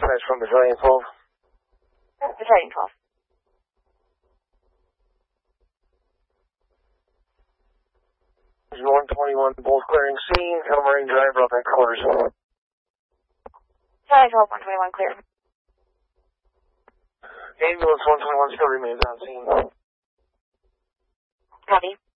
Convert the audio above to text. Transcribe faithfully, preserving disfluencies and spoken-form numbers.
dispatch from Battalion twelve. Battalion twelve. one twenty-one, both clearing scene, Marine driver up at quarters. Battalion twelve, one twenty-one, clear. Ambulance one twenty-one still remains on scene. Copy.